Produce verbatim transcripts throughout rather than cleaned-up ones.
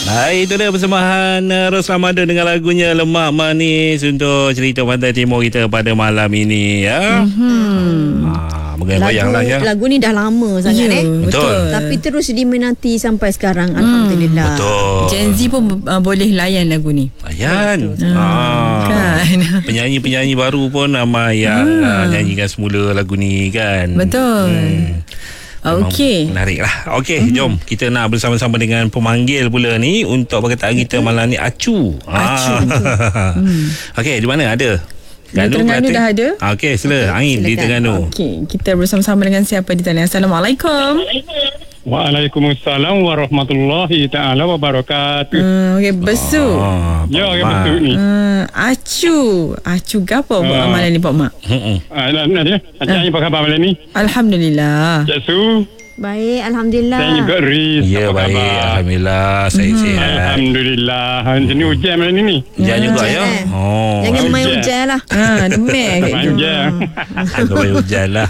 Hai, itu dia persembahan uh, Ros Ramadan dengan lagunya Lemak Manis untuk cerita Pantai Timur kita pada malam ini ya. Mm-hmm. Ah, goyang lah ya. Lagu ni dah lama sangat ya, eh. Betul. Tapi terus diminati sampai sekarang. Alhamdulillah. Betul. Gen Z pun uh, boleh layan lagu ni. Layan. Ah, kan. Penyanyi-penyanyi baru pun ramai yang uh, nyanyikan semula lagu ni kan. Betul. Hmm. Okey. Menarik lah. Okey, mm-hmm. jom kita nak bersama-sama dengan pemanggil pula ni untuk perkataan kita malam ni Acu. Acu. Ah. hmm. Okey, di mana ada? Di Terengganu dah ada. Okey, sila. Angin di Terengganu. Okey, kita bersama-sama dengan siapa di talian. Assalamualaikum. Waalaikumsalam warahmatullahi taala wabarakatuh. Uh, okey, besu. Oh, ya, okey besu ni. Uh, Acu. Acu gapo buat uh, malam ni Pak Mak? Heeh. Ah, nak dia. Macam apa khabar malam ni? Alhamdulillah. Cik Su. Baik, alhamdulillah. Saya juga Riz. Ya, baik. Khabar? Alhamdulillah, saya hmm. sihat. Alhamdulillah. Sini hujan malam ni ni. Hujan hmm, juga ya. Oh. Jangan main hujan lah. Ha, demam kat main hujan. Jangan main hujan lah.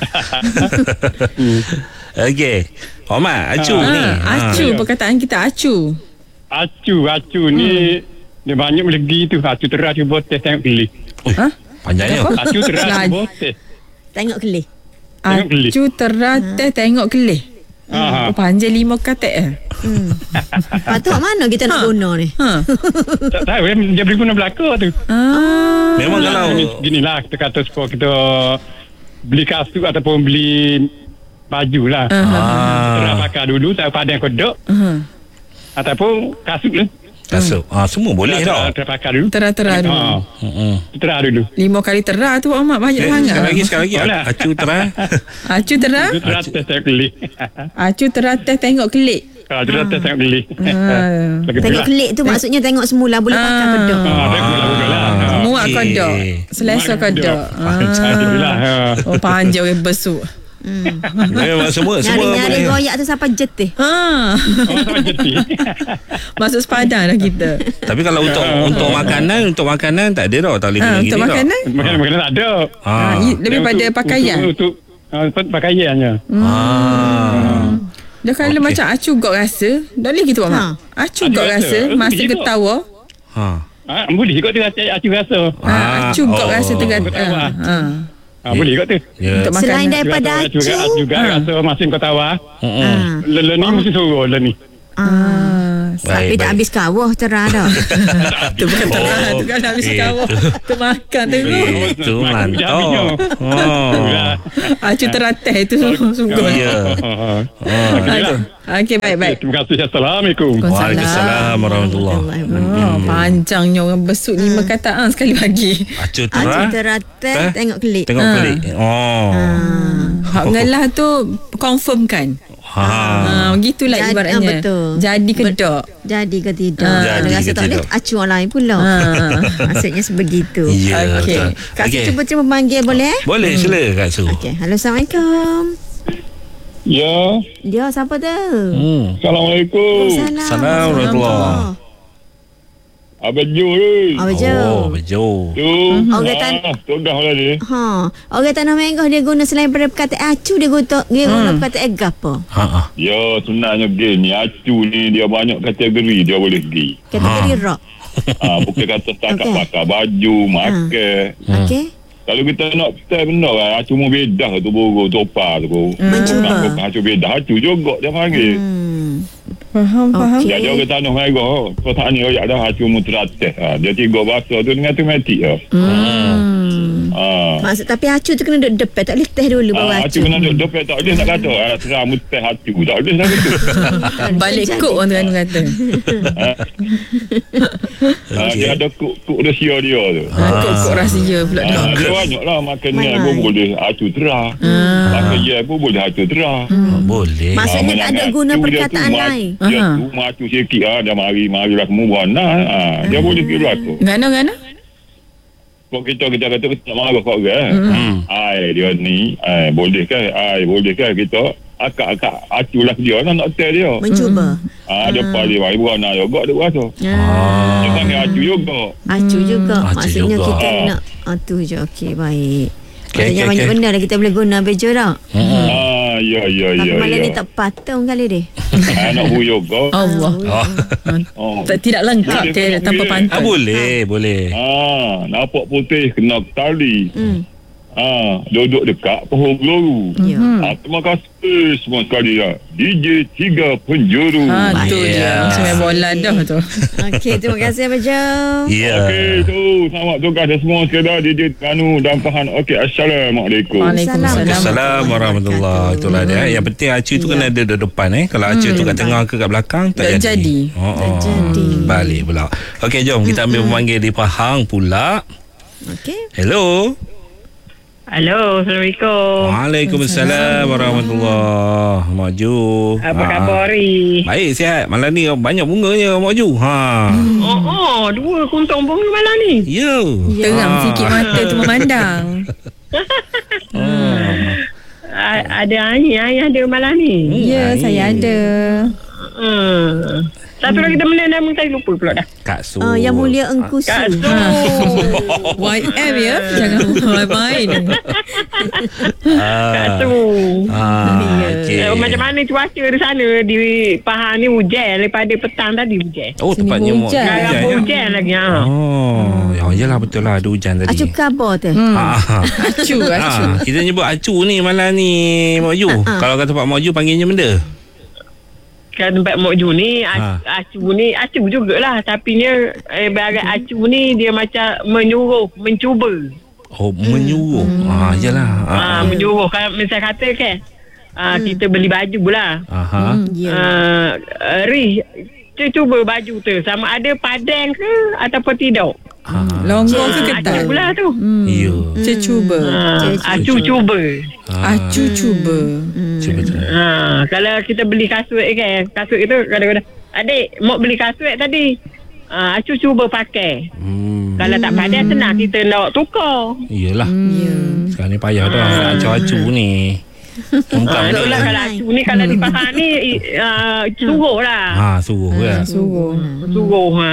Okey. Omar, Acu ha, ni. Acu, ha. Perkataan kita Acu. Acu, Acu hmm. ni dia banyak lagi tu. Acu terah cuba test tengok kelih. Ha? Panjangnya. Acu terah cuba test. Tengok kelih. Acu terah test tengok kelih. Ha. Oh, panjang lima katak eh. Hmm. Patut mana kita nak ha. guna ni? Ha. Tak tahu eh, dia beri guna belaka tu. Ah. Memang kalau ginilah kita kata supaya kita beli kasut ataupun beli baju lah. Uh-huh. Ah. Kita pakai dulu tak padang kodok. Uh-huh. Ataupun kasut lah. Kasut. Ah, semua boleh tau. Terpakai dulu. Terah-terah dulu. Ha. Uh-uh. Terah dulu. Lima kali terah tu Amat banyak eh, sangat. Sekali lagi, sekali lagi. Boleh. Acu terah. Acu terah. Acu terah test tengok kelih. Acu terah test tengok kelik. Acu terah test tengok kelih. Tengok kelik tu maksudnya tengok semula boleh pakai kodok. Ah, boleh lah. Muat kodok. Selesa kodok. Ah. Oh, panjang orang besuk. Hmm. Memang semua semua nyari-nyari goyak tu sampai jetih. Ha. Masuk sepadan dah kita. Tapi kalau untuk untuk makanan, untuk makanan tak ada tau, tak boleh ha, gini untuk makanan? Tau. Makanan makanan tak ada. Ha. Ha, lebih untuk, pada pakaian. Untuk, untuk, untuk pakaiannya. Hmm. Ha. Dah kalau okay. macam Acu gok rasa, dah boleh gitu Mak. Ha. Acu gok rasa, masa ketawa. Ha. Ah, boleh juga tu Acu rasa. Ha, Acu gok oh. rasa tengah. Ha. Ah, boleh juga tu. Yeah. Untuk Selain makanan. daripada Acu juga, Acu juga ha. rasa masing kau tahu ah. Hmm. Lele ni mesti suruh lele ni. Ah, tapi tak habis kawah terah dah. Tu bukan terah, tu kan habis kawah. Tu makan tu. Itu mantap. Oh. Acu terateh itu sungguh. Ya. Okey, baik-baik. Terima kasih. Assalamualaikum. Waalaikumsalam warahmatullahi wabarakatuh. Oh, panjangnya orang besuk lima kataan sekali bagi. Acu terah. Acu terah teh tengok kelik. Tengok kelik. Oh. Hak ngelah tu confirmkan. Ha. Ha, begitulah Jadi, ibaratnya. ah, betul. Jadi ke tak? Jadi ke tidak? Ah, jadi Ada rasa ke tak boleh tidak? acu orang lain pula. Ha. Maksudnya sebegitu. Ya, Okey. betul. Kak Su Okey. cuba cuba panggil boleh? Boleh, sila Kak Su. Okey, halo assalamualaikum. Ya. Dia siapa tu? Hmm. Assalamualaikum. Salam. Salam warahmatullahi. Abang Jo ni. Oh, bejo. Oh, bejo. Tu. Orang tan Tu dah lah dia. Ha, orang tanah menggah dia guna selain daripada perkataan acu dia guna dia guna perkataan gapo? Ha ah. Ya, sebenarnya gini. Acu ni dia banyak kategori dia boleh pergi. Kategori rock. Ah, bukan kata setakat Okey. pakai baju, makan. Okey. Kalau kita nak style benda kan, acu mau bedah tu buruk, topa tu. Mencuba. Acu bedah, acu juga dia panggil. Hmm. Faham, faham. Okey. Dia ada orang tanah merah. Pertanyaan ni royak dah acu mu teratas. Ha, dia tiga bahasa tu dengan automatik lah. Hmm. Ha. Maksud tapi acu tu kena duduk depan, tak boleh teh dulu baru Ah, acu. acu kena duduk depan tak boleh nak kata. Ah, serah mutih acu. Tak boleh nak kata. Balik kok orang Terengganu kata. Ha, dia ada kuk-kuk rahsia dia tu. Ha, kok rahsia pula Ha, dah. dia banyak lah makannya Mai-mai. pun boleh acu terah. Makan je pun boleh acu terah. Oh, boleh. Maksudnya tak ada menangat guna acu dia perkataan tu, ma- lain. Dia Aha. tu macu sikit ah, dia mari-mari lah semua warna. Ha, dia boleh kira tu. Ngana-ngana? Kok kita kita kata kita nak marah kau kan. Hmm. Ai dia ni, ai boleh kan? Ai boleh kan kita akak-akak aculah dia nak nak tell dia. Mencuba. Ah, dia paling baik warna juga dia rasa. Ah. Dia panggil acu juga. Acu juga. Acu Maksudnya juga. kita Ah. nak ah, tu je. Okey, baik. Okey, Maksudnya okey, banyak okey. benda dah kita boleh guna bejo dah. Hmm. Ah, ya, ya, Tapi ya. malam ya. ni tak patung kali deh. Ah, nak buyuk kau. Allah. Oh. Oh. Tak, tidak lengkap Boleh, dia boleh. tanpa Ah, pantun. boleh, boleh. Ah, nampak putih kena tali. Hmm. Ah, duduk dekat pohon geluru. Ya. Ah, terima kasih semua sekali ya. D J tiga penjuru. Ha, tu dia. Yeah. Macam main bola dah tu. Okey, terima kasih Abang Jom. Ya. Okey, tu selamat tugas dan semua sekadar D J Kanu dan Pahan. Okey, assalamualaikum. Waalaikumsalam. Assalamualaikum warahmatullahi. Itulah dia. Yang penting acu tu kena ada di depan eh. Kalau acu tu kat tengah ke kat belakang tak, Tak jadi. Oh, Tak oh. jadi. Balik pula. Okey, jom kita ambil pemanggil di Pahang pula. Okey. Hello. Halo, Assalamualaikum. Waalaikumsalam warahmatullahi. Maju. Apa Ah. khabar hari? Baik, sihat. Malam ni banyak bunganya Maju. Ha. Oh, oh, dua kuntung bunga malam ni. Ya. Terang sikit mata tu memandang. Ah. A- ada ayah, ayah ada malam ni. Ya, Baik. saya ada. Hmm. Satu lagi teman nama saya lupa pula dah. Kak Su. Ah, yang mulia Engku Su. Kak Su. Y M ya. Jangan main-main. Kak Ah. Su. Ah, okey. Eh, macam mana cuaca di sana di Pahang ni hujan daripada petang tadi hujan. Oh, Sini tepatnya hujan. mau Sekarang hujan, pun ya? hujan lagi ha. Oh, ya yalah betul lah ada hujan tadi. Acu kabar tu. Hmm. Ah. Acu, acu. Ah, kita nyebut acu ni malam ni Mak Ju. Ah. Kalau kata Pak Mak Ju panggilnya benda. Kan tempat Mok Ju ni Ha. acu ni acu jugalah tapi dia eh, barat acu ni dia macam menyuruh mencuba. Oh, menyuruh. Ah, yalah. Ah, Ah. menyuruh kan misal kata kan. Ah, kita beli baju lah. Aha. Ya. Ah, uh, Ri, cuba baju tu sama ada padan ke ataupun tidak. Ah. Longgar ke Acu ketat? pula tu. Hmm. Ya. Cuba. Ah, acu cuba. Ah. Acu cuba. Cuba tu. Ha, kalau kita beli kasut kan, kasut itu kadang-kadang, adik, mau beli kasut tadi. Ha, acu cuba pakai. Hmm. Kalau tak padan senang kita nak tukar. Iyalah. Ya. Sekarang ni payah dah acu-acu ni. Bukan Ha, benda. itulah kalau acu ni kalau di Pahang ni uh, suruh lah. Ha, suruh ya. Suruh. Suruh ha.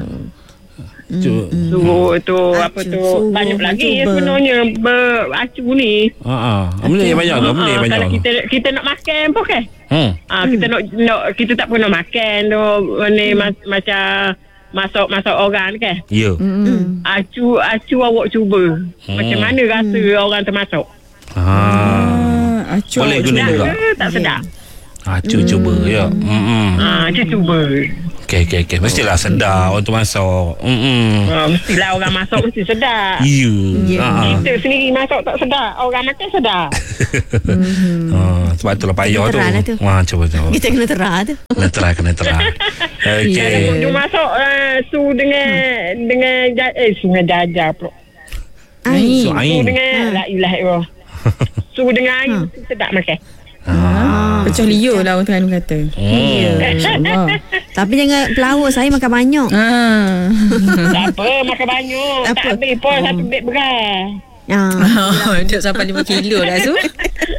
Cu- Suruh tu apa Acu, tu suruh, banyak lagi cuba. sebenarnya ber, acu ni. Ha ah. Benda yang banyak ke? Benda Ha, yang banyak. kalau kita kita nak makan pun kan. Hmm. Ah kita nak, nak kita tak pernah makan tu ni mas, macam masak-masak orang ni kan. Ya. Hmm. Acu acu awak cuba. Hmm. Macam mana rasa orang termasuk? Ha. Ah, acu. Boleh guna Sedap juga. ke tak sedap? Acu cuba ya. Hmm. Ah dia cuba. Okey okey okey. Mestilah sedap orang tu masak. Hmm. Ah, mestilah orang masak mesti sedap. Ya. Ha. Kita sendiri masak tak sedap, orang makan sedap. Ha, sebab itulah payah tu. Terang lah tu. Wah, cuba cuba. Kita kena terah tu. Kena try, kena try. Okey. Dia masak uh, su dengan dengan ja, eh sungai jaja pula. Air. So Su ain. dengan la ilaha illallah. Su dengan air sedap makan. Ah. Pecah liur lah orang Terengganu kata. Hmm. Allah. Tapi jangan pelawak saya makan banyak. Ah. Tak apa makan banyak. Tak Tak apa. habis pun satu beg beras. Ah. Dia sampai lima kilo dah tu.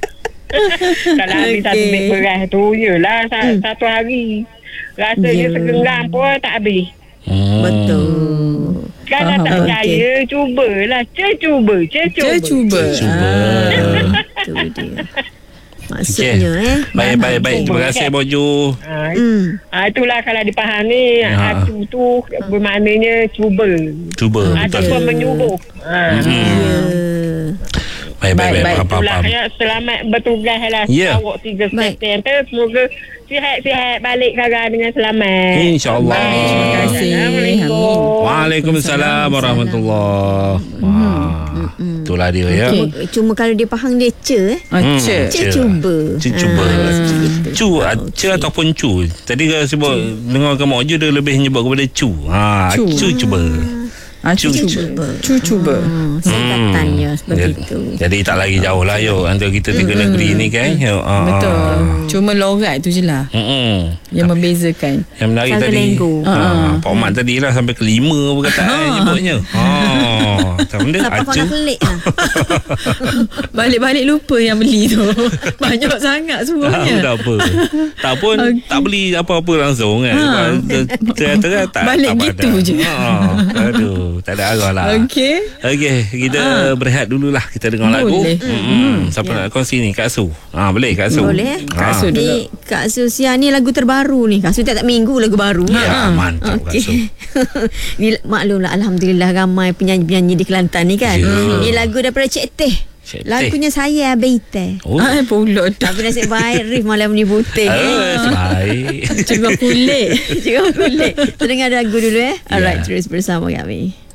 Kalau habis satu Okey. beg beras tu yelah sa- satu hari. Rasa dia Ya. segenggam pun tak habis. Hmm. Betul. Kalau Faham. tak percaya, cubalah. Cuba, cuba, cuba. Dia cuba. Cuba. Tu dia. Maksudnya eh. Baik baik baik. Terima kasih Boju. Ha, Hmm. ha, itulah kalau dipahami Ya. ha. Acu tu bermaknanya cuba. Cuba betul. Ataupun menyuruh. Ha. Hmm. Ya. Baik baik Baik, baik. baik. Faham Itulah faham. ya, selamat bertugas lah. Ya. Awak tiga Baik. stesen tu. Semoga sihat-sihat balik sekarang dengan selamat. InsyaAllah. Baik, terima kasih. Assalamualaikum. Waalaikumsalam warahmatullahi. Wah, itulah dia ya. Okey. Cuma kalau dia Pahang dia ce eh. Ah, Hmm. cek. Ce cuba. Cu cuba. Ah. Cu, ah, cu ataupun cu. Tadi kalau sebut dengar kamu je dia lebih nyebut kepada cu. Ha, Cu. cu cuba. Acu Cu- cuba. Cu cuba. Hmm, singkatannya seperti Jadi, itu. jadi tak lagi jauh lah yuk antara kita tiga negeri ni kan. Yuk, ah, Betul. ah. Cuma lorat tu je lah Mm-mm. yang membezakan. Yang menarik Cara tadi lenggo. ha, Ha. Pak Mat tadi lah sampai ke lima perkataan nyebutnya. Ha, macam benda Siapa kau acu. nak kelik lah. Balik-balik lupa yang beli tu. Banyak sangat Tak, semuanya. tak apa. Tak pun Okey. tak beli apa-apa langsung kan. Ha. Sebab Ternyata kan tak Balik tak gitu padan. je. Ha, aduh. tu. Tak ada arah lah. Okey. Okey, kita Ah. berehat dululah. Kita dengar lagu. Boleh. Hmm. Siapa nak kongsi ni? Kak Su. Ha, boleh Kak Su. Boleh. Ha. Kak Su dulu. Ni Kak Susia ni lagu terbaru ni. Kak Su tak tak minggu lagu baru. Ya, mantap Kak Su. Okey. Ni maklumlah alhamdulillah ramai penyanyi-penyanyi di Kelantan ni kan. Ya. Ni lagu daripada Cik Teh. Cik Teh. Lagunya Saya Abeite. Oh. Ah, pula dah. Tapi nasib baik Rif malam ni putih. Ah, baik. Cuma kulit. Cakap kulit. Kita dengar lagu dulu eh. Alright, Ya. terus bersama kami.